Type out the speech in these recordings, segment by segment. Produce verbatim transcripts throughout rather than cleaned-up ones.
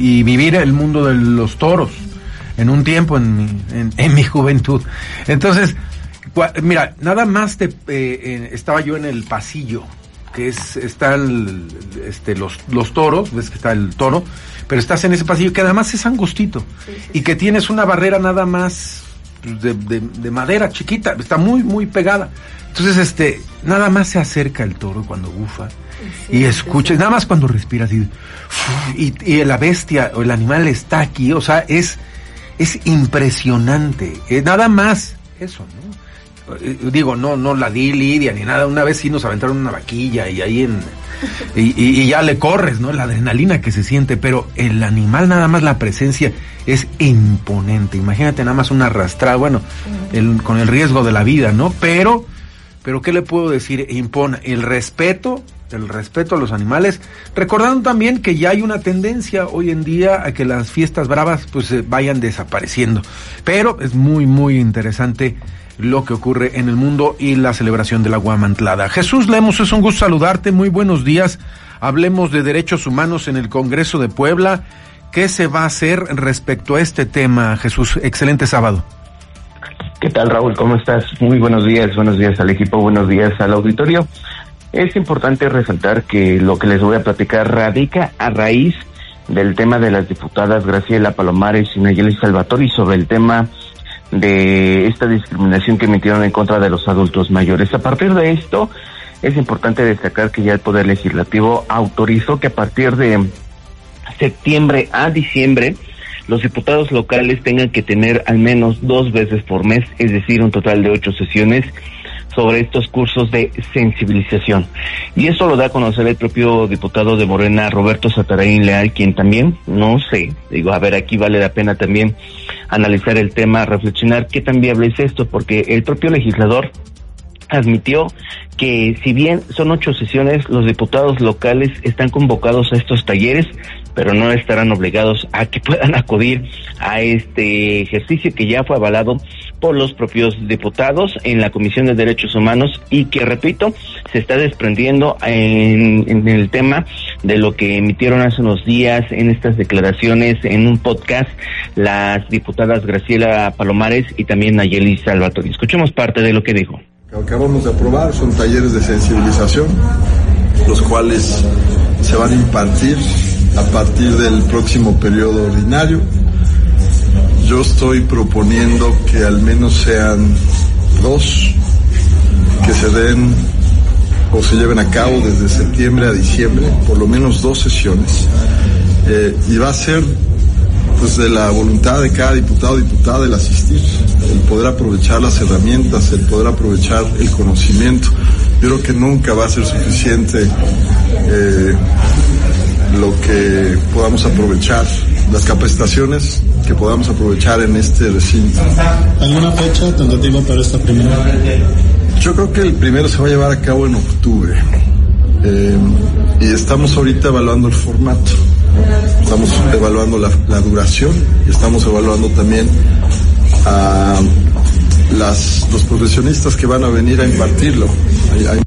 y vivir el mundo de los toros en un tiempo en mi, en, en mi juventud. Entonces, mira, nada más te, eh, eh, estaba yo en el pasillo, que es, está el, este, los, los toros, ves que está el toro, pero estás en ese pasillo que además es angostito, sí, sí, y que tienes una barrera nada más de, de, de madera chiquita, está muy, muy pegada. Entonces, este, nada más se acerca el toro cuando bufa, sí, y escuchas, sí, nada más cuando respiras y, y, y la bestia o el animal está aquí, o sea, es, es impresionante, eh, nada más eso, ¿no? Digo, no, no la di lidia ni nada. Una vez sí nos aventaron una vaquilla y ahí en y, y, y ya le corres, ¿no? La adrenalina que se siente, pero el animal, nada más la presencia es imponente. Imagínate nada más una arrastrada, bueno, el, con el riesgo de la vida, ¿no? Pero, pero ¿qué le puedo decir? Impone el respeto, el respeto a los animales, recordando también que ya hay una tendencia hoy en día a que las fiestas bravas pues eh, vayan desapareciendo. Pero es muy, muy interesante lo que ocurre en el mundo y la celebración de la Guamantlada. Jesús Lemos, es un gusto saludarte, muy buenos días. Hablemos de derechos humanos en el Congreso de Puebla. ¿Qué se va a hacer respecto a este tema, Jesús? Excelente sábado. ¿Qué tal, Raúl? ¿Cómo estás? Muy buenos días, buenos días al equipo, buenos días al auditorio. Es importante resaltar que lo que les voy a platicar radica a raíz del tema de las diputadas Graciela Palomares y Nayeli Salvatori sobre el tema de esta discriminación que emitieron en contra de los adultos mayores. A partir de esto, es importante destacar que ya el Poder Legislativo autorizó que a partir de septiembre a diciembre, los diputados locales tengan que tener al menos dos veces por mes, es decir, un total de ocho sesiones, sobre estos cursos de sensibilización. Y eso lo da a conocer el propio diputado de Morena, Roberto Satarain Leal, quien también, no sé, digo, a ver, aquí vale la pena también analizar el tema, reflexionar qué tan viable es esto, porque el propio legislador admitió que si bien son ocho sesiones, los diputados locales están convocados a estos talleres, pero no estarán obligados a que puedan acudir a este ejercicio que ya fue avalado por los propios diputados en la Comisión de Derechos Humanos y que, repito, se está desprendiendo en, en el tema de lo que emitieron hace unos días en estas declaraciones en un podcast las diputadas Graciela Palomares y también Nayeli Salvatori. Escuchemos parte de lo que dijo. Acabamos de aprobar, son talleres de sensibilización, los cuales se van a impartir a partir del próximo periodo ordinario. Yo estoy proponiendo que al menos sean dos, que se den o se lleven a cabo desde septiembre a diciembre, por lo menos dos sesiones, eh, y va a ser pues de la voluntad de cada diputado o diputada el asistir, el poder aprovechar las herramientas, el poder aprovechar el conocimiento. Yo creo que nunca va a ser suficiente eh, lo que podamos aprovechar, las capacitaciones que podamos aprovechar en este recinto. ¿Alguna fecha tentativa para esta primera? Yo creo que el primero se va a llevar a cabo en octubre, eh, y estamos ahorita evaluando el formato. Estamos evaluando la, la duración y estamos evaluando también a las, los profesionistas que van a venir a impartirlo. Hay, hay...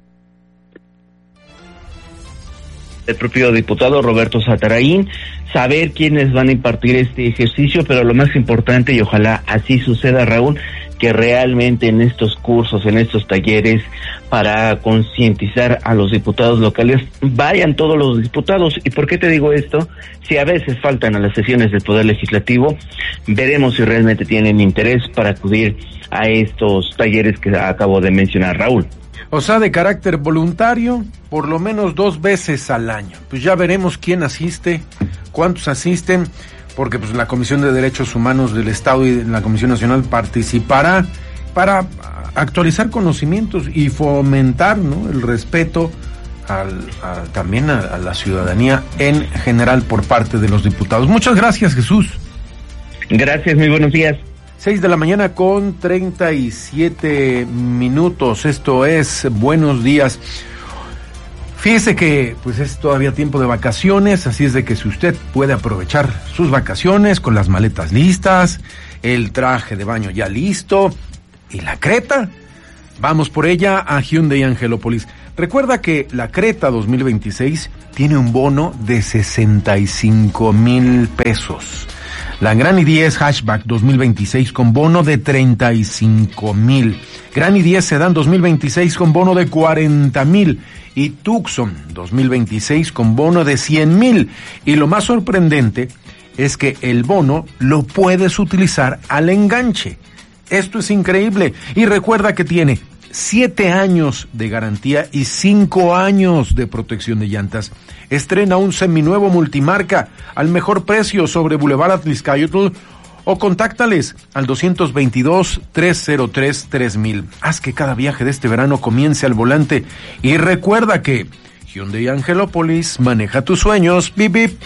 El propio diputado Roberto Satarain, saber quiénes van a impartir este ejercicio, pero lo más importante, y ojalá así suceda, Raúl, que realmente en estos cursos, en estos talleres para concientizar a los diputados locales, vayan todos los diputados. ¿Y por qué te digo esto? Si a veces faltan a las sesiones del Poder Legislativo, veremos si realmente tienen interés para acudir a estos talleres que acabo de mencionar, Raúl. O sea, de carácter voluntario, por lo menos dos veces al año. Pues ya veremos quién asiste, cuántos asisten, porque pues la Comisión de Derechos Humanos del Estado y la Comisión Nacional participará para actualizar conocimientos y fomentar, ¿no?, el respeto al, a, también a, a la ciudadanía en general por parte de los diputados. Muchas gracias, Jesús. Gracias, muy buenos días. Seis de la mañana con treinta y siete minutos. Esto es Buenos Días. Fíjese que pues es todavía tiempo de vacaciones, así es de que si usted puede aprovechar sus vacaciones con las maletas listas, el traje de baño ya listo y la creta, vamos por ella a Hyundai Angelópolis. Recuerda que la Creta dos mil veintiséis tiene un bono de sesenta y cinco mil pesos. La Gran i diez Hatchback dos mil veintiséis con bono de treinta y cinco mil. Gran i diez Sedan dos mil veintiséis con bono de cuarenta mil. Y Tucson dos mil veintiséis con bono de cien mil. Y lo más sorprendente es que el bono lo puedes utilizar al enganche. Esto es increíble. Y recuerda que tiene siete años de garantía y cinco años de protección de llantas. Estrena un seminuevo multimarca al mejor precio sobre Boulevard Atlixcayotl o contáctales al dos veintidós, trescientos tres, tres mil. Haz que cada viaje de este verano comience al volante y recuerda que Hyundai Angelópolis maneja tus sueños. Bip, bip.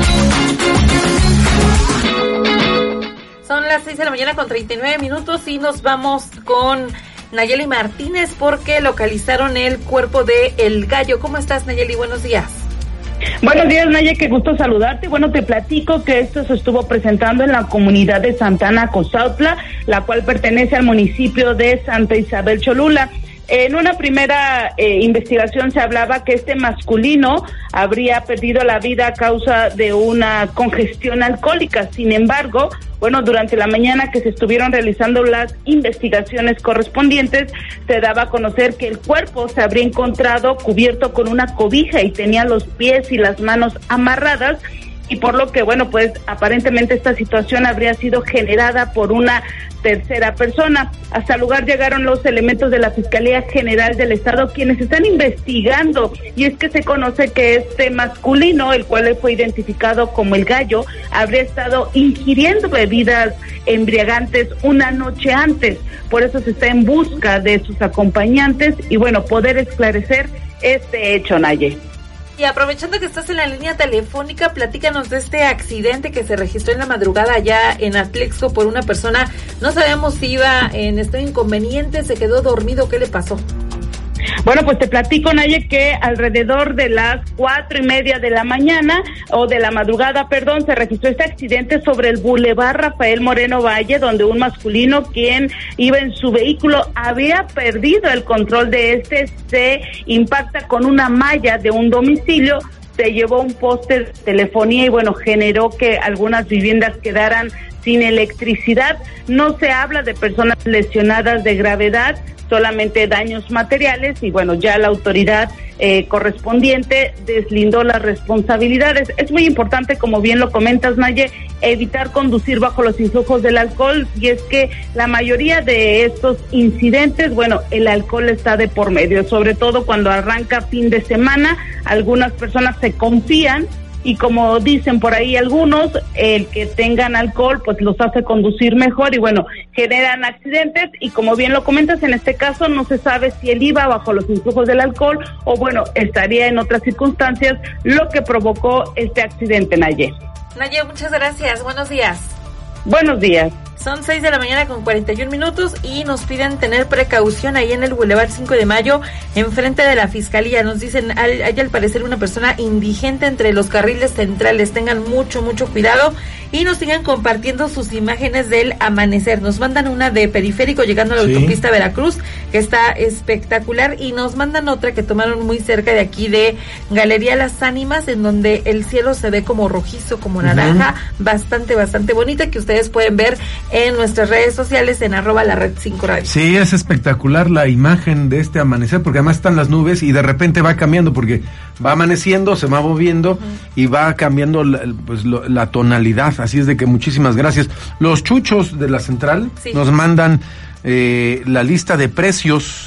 Son las seis de la mañana con treinta y nueve minutos y nos vamos con Nayeli Martínez porque localizaron el cuerpo de El Gallo. ¿Cómo estás, Nayeli? Buenos días. Buenos días, Naya, qué gusto saludarte. Bueno, te platico que esto se estuvo presentando en la comunidad de Santana Cozautla, la cual pertenece al municipio de Santa Isabel Cholula. En una primera eh, investigación se hablaba que este masculino habría perdido la vida a causa de una congestión alcohólica. Sin embargo, bueno, durante la mañana que se estuvieron realizando las investigaciones correspondientes, se daba a conocer que el cuerpo se habría encontrado cubierto con una cobija y tenía los pies y las manos amarradas. Y por lo que, bueno, pues aparentemente esta situación habría sido generada por una tercera persona. Hasta el lugar llegaron los elementos de la Fiscalía General del Estado, quienes están investigando, y es que se conoce que este masculino, el cual fue identificado como El Gallo, habría estado ingiriendo bebidas embriagantes una noche antes. Por eso se está en busca de sus acompañantes y, bueno, poder esclarecer este hecho, Naye. Y aprovechando que estás en la línea telefónica, platícanos de este accidente que se registró en la madrugada allá en Atlixco por una persona. No sabemos si iba en estado inconveniente, se quedó dormido, ¿qué le pasó? Bueno, pues te platico, Naye, que alrededor de las cuatro y media de la mañana, o de la madrugada, perdón, se registró este accidente sobre el Boulevard Rafael Moreno Valle, donde un masculino quien iba en su vehículo había perdido el control de este, se impacta con una malla de un domicilio, se llevó un poste de telefonía y, bueno, generó que algunas viviendas quedaran sin electricidad. No se habla de personas lesionadas de gravedad, solamente daños materiales, y bueno, ya la autoridad eh, correspondiente deslindó las responsabilidades. Es muy importante, como bien lo comentas, Naye, evitar conducir bajo los influjos del alcohol, y es que la mayoría de estos incidentes, bueno, el alcohol está de por medio, sobre todo cuando arranca fin de semana. Algunas personas se confían y, como dicen por ahí algunos, el que tengan alcohol pues los hace conducir mejor y, bueno, generan accidentes. Y como bien lo comentas, en este caso no se sabe si él iba bajo los influjos del alcohol o, bueno, estaría en otras circunstancias lo que provocó este accidente, Naye. Naye, muchas gracias, buenos días. Buenos días. Son seis de la mañana con cuarenta y un minutos y nos piden tener precaución ahí en el Boulevard cinco de mayo, enfrente de la Fiscalía. Nos dicen, hay, hay al parecer una persona indigente entre los carriles centrales. Tengan mucho, mucho cuidado y nos sigan compartiendo sus imágenes del amanecer. Nos mandan una de Periférico llegando a la sí. autopista Veracruz, que está espectacular, y nos mandan otra que tomaron muy cerca de aquí de Galería Las Ánimas, en donde el cielo se ve como rojizo, como naranja, uh-huh. bastante, bastante bonita, que ustedes pueden ver en nuestras redes sociales en arroba la red cinco radio. Sí, es espectacular la imagen de este amanecer, porque además están las nubes y de repente va cambiando, porque va amaneciendo, se va moviendo uh-huh. y va cambiando la, pues, lo, la tonalidad. Así es de que muchísimas gracias. Los chuchos de la central sí. nos mandan eh, la lista de precios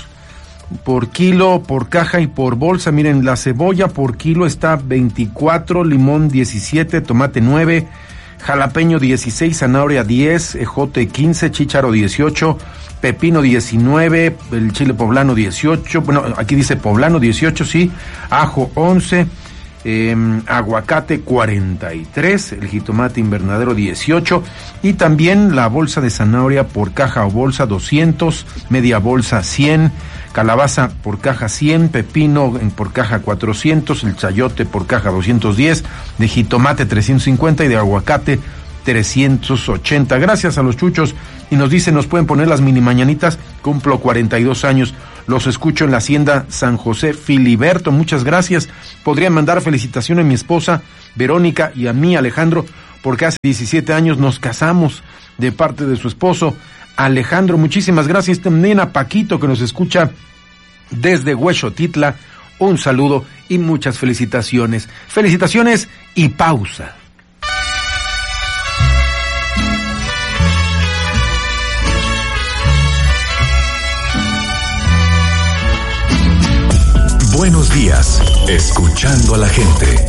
por kilo, por caja y por bolsa. Miren, la cebolla por kilo está veinticuatro, limón diecisiete, tomate nueve, jalapeño dieciséis, zanahoria diez, ejote quince, chícharo dieciocho, pepino diecinueve, el chile poblano dieciocho, bueno, aquí dice poblano dieciocho, sí, ajo once, eh, aguacate cuarenta y tres, el jitomate invernadero dieciocho, y también la bolsa de zanahoria por caja o bolsa doscientos, media bolsa cien, calabaza por caja cien, pepino por caja cuatrocientos, el chayote por caja doscientos diez, de jitomate trescientos cincuenta y de aguacate trescientos ochenta. Gracias a los chuchos. Y nos dicen, nos pueden poner las mini mañanitas, cumplo cuarenta y dos años. Los escucho en la hacienda San José Filiberto. Muchas gracias. Podrían mandar felicitaciones a mi esposa Verónica y a mí, Alejandro, porque hace diecisiete años nos casamos, de parte de su esposo Alejandro. Muchísimas gracias. También a Paquito, que nos escucha desde Huexotitla. Un saludo y muchas felicitaciones. Felicitaciones y pausa. Buenos días, escuchando a la gente.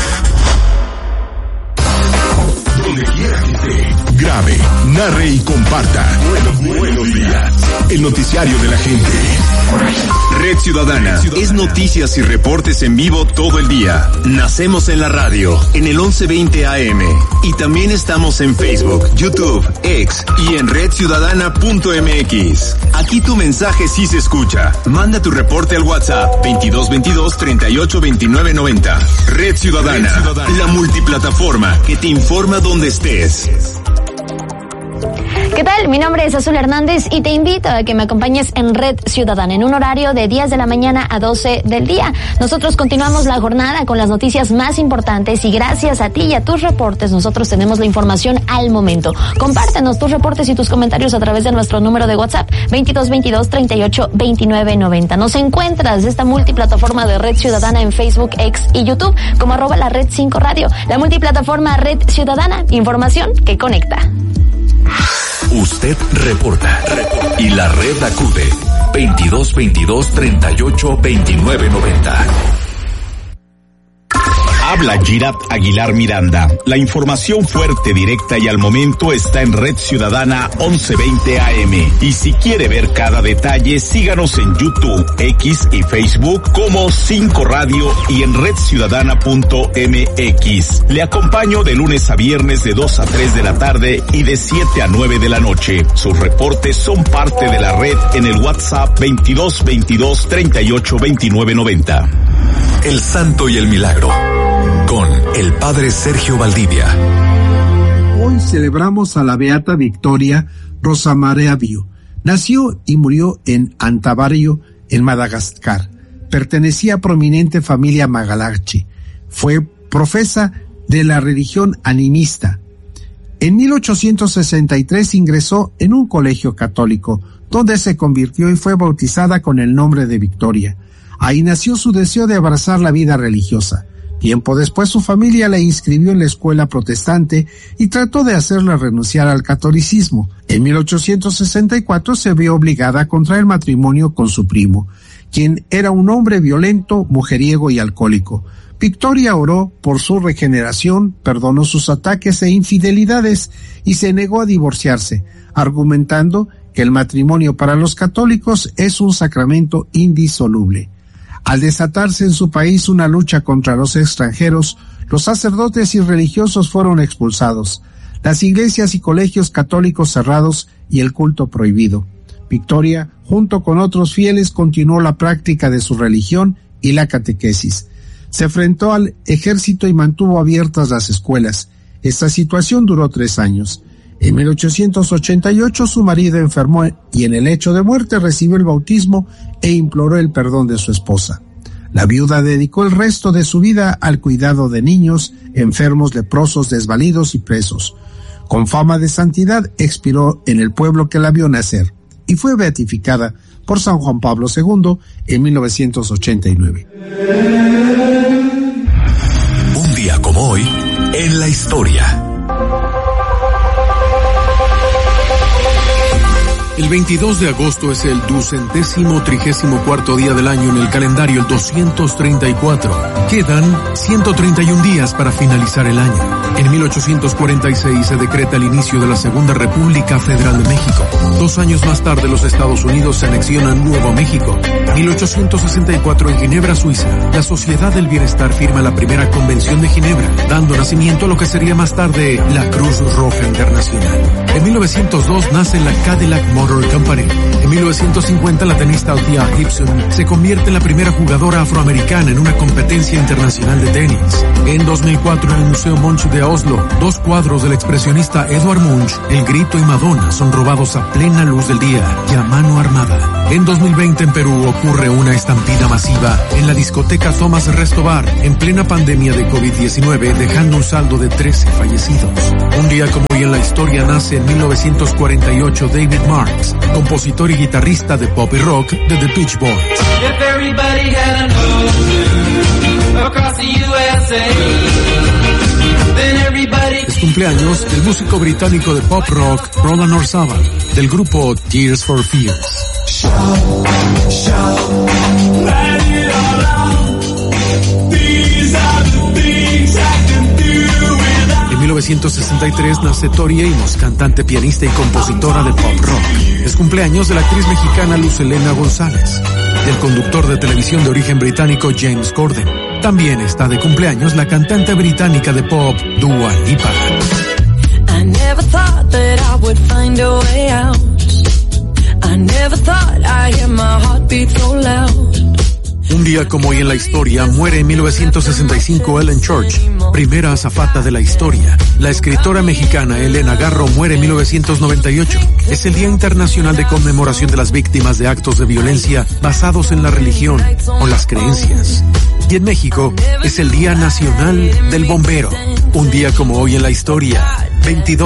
Donde quiera que esté, grabe, narre y comparta. Buenos, buenos días. El noticiario de la gente. Red Ciudadana es noticias y reportes en vivo todo el día. Nacemos en la radio, en el once veinte A M. Y también estamos en Facebook, YouTube, X y en red ciudadana punto m x. Aquí tu mensaje sí se escucha. Manda tu reporte al WhatsApp veintidós veintidós treinta y ocho veintinueve noventa. Red Ciudadana, Red Ciudadana, la multiplataforma que te informa donde estés. ¿Qué tal? Mi nombre es Azul Hernández y te invito a que me acompañes en Red Ciudadana en un horario de diez de la mañana a doce del día. Nosotros continuamos la jornada con las noticias más importantes y gracias a ti y a tus reportes nosotros tenemos la información al momento. Compártenos tus reportes y tus comentarios a través de nuestro número de WhatsApp veintidós veintidós treinta y ocho veintinueve noventa. Nos encuentras esta multiplataforma de Red Ciudadana en Facebook, X y YouTube como arroba la Red cinco Radio. La multiplataforma Red Ciudadana, información que conecta. Usted reporta, reporta y la red acude veintidós veintidós treinta y ocho veintinueve noventa. Habla Girat Aguilar Miranda. La información fuerte, directa y al momento está en Red Ciudadana once veinte A M. Y si quiere ver cada detalle, síganos en YouTube, X y Facebook como cinco Radio y en red ciudadana punto m x. Le acompaño de lunes a viernes de dos a tres de la tarde y de siete a nueve de la noche. Sus reportes son parte de la red en el WhatsApp veintidós veintidós treinta y ocho veintinueve noventa. El Santo y el Milagro, con el Padre Sergio Valdivia. Hoy celebramos a la Beata Victoria Rosa María Bio. Nació y murió en Antabario, en Madagascar. Pertenecía a prominente familia Magalachi. Fue profesa de la religión animista. En mil ochocientos sesenta y tres ingresó en un colegio católico, donde se convirtió y fue bautizada con el nombre de Victoria. Ahí nació su deseo de abrazar la vida religiosa. Tiempo después su familia la inscribió en la escuela protestante y trató de hacerla renunciar al catolicismo. En mil ochocientos sesenta y cuatro se vio obligada a contraer matrimonio con su primo, quien era un hombre violento, mujeriego y alcohólico. Victoria oró por su regeneración, perdonó sus ataques e infidelidades y se negó a divorciarse, argumentando que el matrimonio para los católicos es un sacramento indisoluble. Al desatarse en su país una lucha contra los extranjeros, los sacerdotes y religiosos fueron expulsados, las iglesias y colegios católicos cerrados y el culto prohibido. Victoria, junto con otros fieles, continuó la práctica de su religión y la catequesis. Se enfrentó al ejército y mantuvo abiertas las escuelas. Esta situación duró tres años. En mil ochocientos ochenta y ocho su marido enfermó y en el lecho de muerte recibió el bautismo e imploró el perdón de su esposa. La viuda dedicó el resto de su vida al cuidado de niños, enfermos, leprosos, desvalidos y presos. Con fama de santidad expiró en el pueblo que la vio nacer y fue beatificada por San Juan Pablo segundo en mil novecientos ochenta y nueve. Un día como hoy, en la historia. El veintidós de agosto es el ducentésimo trigésimo cuarto día del año en el calendario, el doscientos treinta y cuatro. Quedan ciento treinta y un días para finalizar el año. En mil ochocientos cuarenta y seis se decreta el inicio de la Segunda República Federal de México. Dos años más tarde los Estados Unidos se anexionan Nuevo México. mil ochocientos sesenta y cuatro en Ginebra, Suiza. La Sociedad del Bienestar firma la primera Convención de Ginebra, dando nacimiento a lo que sería más tarde la Cruz Roja Internacional. En mil novecientos dos nace la Cadillac Motor Motor Company. En mil novecientos cincuenta, la tenista Althea Gibson se convierte en la primera jugadora afroamericana en una competencia internacional de tenis. En dos mil cuatro, en el Museo Munch de Oslo, dos cuadros del expresionista Edvard Munch, El Grito y Madonna, son robados a plena luz del día y a mano armada. En dos mil veinte, en Perú, ocurre una estampida masiva en la discoteca Thomas Restobar, en plena pandemia de covid diecinueve, dejando un saldo de trece fallecidos. Un día como hoy en la historia nace en mil novecientos cuarenta y ocho David Marks, compositor y guitarrista de pop y rock de The Beach Boys. Es cumpleaños del músico británico de pop rock Roland Orzabal, del grupo Tears for Fears. En mil novecientos sesenta y tres nace Tori Amos, cantante, pianista y compositora de pop rock. Es cumpleaños de la actriz mexicana Luz Helena González, del conductor de televisión de origen británico James Corden. También está de cumpleaños la cantante británica de pop Dua Lipa. I never thought that I would find a way out. I never thought I'd hear my heartbeat so loud. Un día como hoy en la historia, muere en mil novecientos sesenta y cinco Ellen Church, primera azafata de la historia. La escritora mexicana Elena Garro muere en mil novecientos noventa y ocho. Es el Día Internacional de Conmemoración de las Víctimas de Actos de Violencia basados en la religión o las creencias. Y en México es el Día Nacional del Bombero. Un día como hoy en la historia, veintidós